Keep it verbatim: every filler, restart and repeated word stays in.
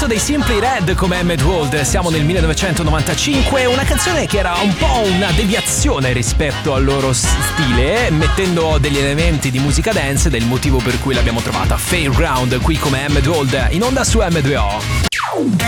dei Simply Red come Emmett World, siamo nel millenovecentonovantacinque, una canzone che era un po' una deviazione rispetto al loro stile, mettendo degli elementi di musica dance ed è il motivo per cui l'abbiamo trovata Fairground qui come Emmett World in onda su M due O.